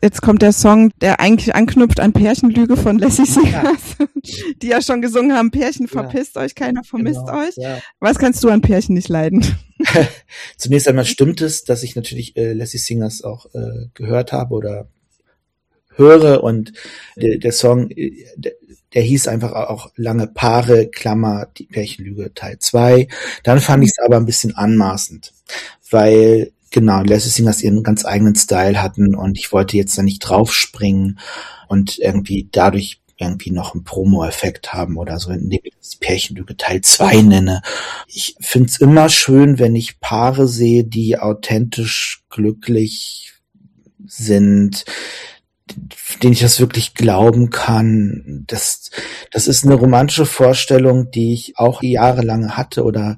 Jetzt kommt der Song, der eigentlich anknüpft an Pärchenlüge von Lassie Singers, die ja schon gesungen haben, Pärchen, verpisst euch, keiner vermisst euch. Ja. Was kannst du an Pärchen nicht leiden? Zunächst einmal stimmt es, dass ich natürlich Lassie Singers auch gehört habe oder höre, und der Song, der hieß einfach auch lange Paare, Klammer, die Pärchenlüge Teil 2. Dann fand ich es aber ein bisschen anmaßend, weil genau, Lassie Singers ihren ganz eigenen Style hatten und ich wollte jetzt da nicht draufspringen und irgendwie dadurch irgendwie noch einen Promo-Effekt haben oder so, indem ich das Pärchenlüge Teil 2 nenne. Ich finde es immer schön, wenn ich Paare sehe, die authentisch glücklich sind, denen ich das wirklich glauben kann. Das ist eine romantische Vorstellung, die ich auch jahrelang hatte oder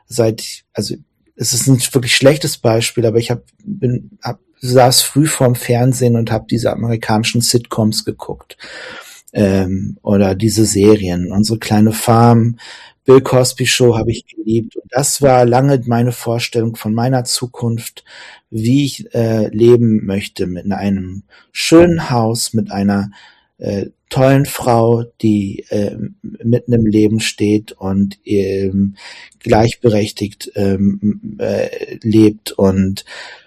es ist ein wirklich schlechtes Beispiel, aber ich saß früh vorm Fernsehen und habe diese amerikanischen Sitcoms geguckt. Oder diese Serien. Unsere kleine Farm, Bill Cosby Show habe ich geliebt. Und das war lange meine Vorstellung von meiner Zukunft, wie ich leben möchte, mit einem schönen Haus, mit einer tollen Frau, die mitten im Leben steht und gleichberechtigt lebt, und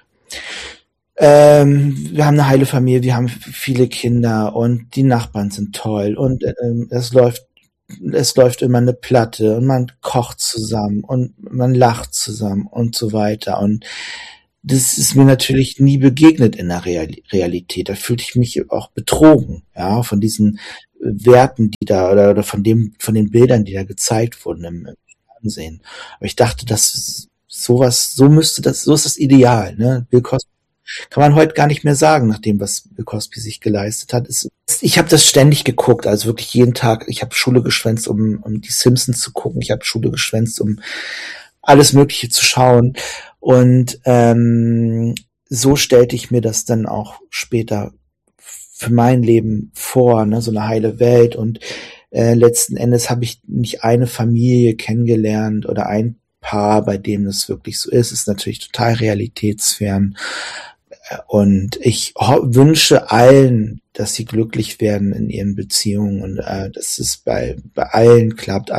wir haben eine heile Familie, wir haben viele Kinder und die Nachbarn sind toll und es läuft immer eine Platte und man kocht zusammen und man lacht zusammen und so weiter, und das ist mir natürlich nie begegnet in der Realität. Da fühlte ich mich auch betrogen, ja, von diesen Werten, die da, oder von den Bildern, die da gezeigt wurden im Fernsehen. Aber ich dachte, so ist das Ideal, ne? Bill Cosby kann man heute gar nicht mehr sagen, nach dem, was Bill Cosby sich geleistet hat. Ich habe das ständig geguckt, also wirklich jeden Tag. Ich habe Schule geschwänzt, um die Simpsons zu gucken. Ich habe Schule geschwänzt, um alles Mögliche zu schauen. Und so stellte ich mir das dann auch später für mein Leben vor, ne, so eine heile Welt. Und letzten Endes habe ich nicht eine Familie kennengelernt oder ein Paar, bei dem das wirklich so ist. Ist natürlich total realitätsfern. Und ich wünsche allen, dass sie glücklich werden in ihren Beziehungen und dass es bei allen klappt.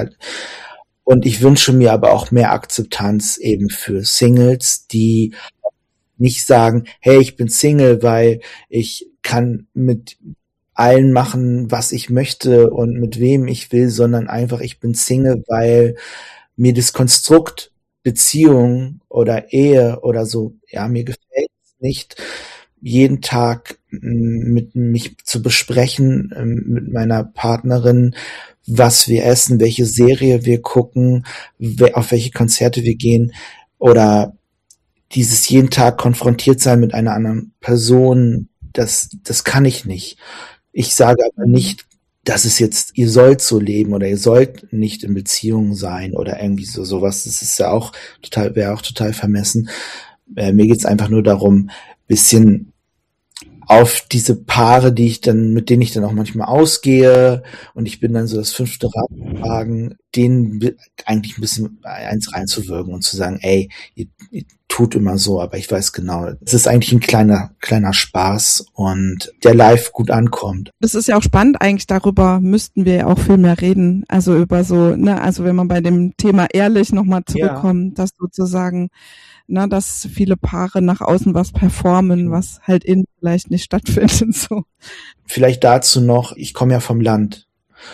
Und ich wünsche mir aber auch mehr Akzeptanz eben für Singles, die nicht sagen, hey, ich bin Single, weil ich kann mit allen machen, was ich möchte und mit wem ich will, sondern einfach, ich bin Single, weil mir das Konstrukt Beziehung oder Ehe oder so, ja, mir gefällt es nicht, jeden Tag mit mich zu besprechen, mit meiner Partnerin, was wir essen, welche Serie wir gucken, auf welche Konzerte wir gehen, oder dieses jeden Tag konfrontiert sein mit einer anderen Person, das kann ich nicht. Ich sage aber nicht, dass es jetzt, ihr sollt so leben oder ihr sollt nicht in Beziehung sein oder irgendwie sowas. Das ist ja auch wäre auch total vermessen. Mir geht's einfach nur darum, bisschen auf diese Paare, mit denen ich dann auch manchmal ausgehe, und ich bin dann so das 5. Rad im Wagen, denen eigentlich ein bisschen eins reinzuwirken und zu sagen, ey, ihr tut immer so, aber ich weiß genau, es ist eigentlich ein kleiner Spaß und der live gut ankommt. Das ist ja auch spannend eigentlich, darüber müssten wir ja auch viel mehr reden, also über so, ne, also wenn man bei dem Thema ehrlich nochmal zurückkommt, dass sozusagen, na, dass viele Paare nach außen was performen, was halt innen vielleicht nicht stattfindet, so. Vielleicht dazu noch, ich komme ja vom Land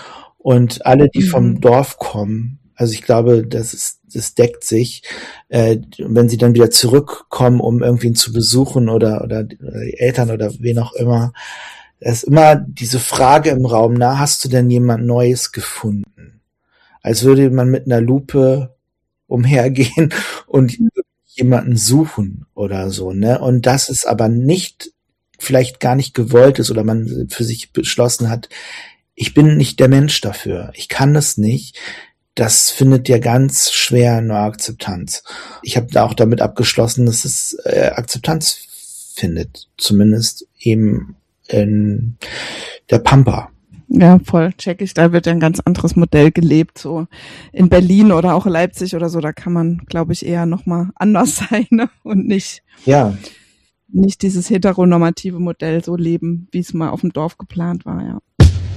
und alle, die vom Dorf kommen, also ich glaube, das deckt sich, wenn sie dann wieder zurückkommen, um irgendwen zu besuchen oder die Eltern oder wen auch immer, da ist immer diese Frage im Raum, na, hast du denn jemand Neues gefunden? Als würde man mit einer Lupe umhergehen und jemanden suchen oder so, ne? Und das ist aber vielleicht gar nicht gewollt ist oder man für sich beschlossen hat, ich bin nicht der Mensch dafür. Ich kann das nicht. Das findet ja ganz schwer nur Akzeptanz. Ich habe da auch damit abgeschlossen, dass es Akzeptanz findet. Zumindest eben in der Pampa. Ja, voll, check ich. Da wird ja ein ganz anderes Modell gelebt, so in Berlin oder auch Leipzig oder so. Da kann man, glaube ich, eher nochmal anders sein, ne? Und nicht. Ja. nicht dieses heteronormative Modell so leben, wie es mal auf dem Dorf geplant war, ja.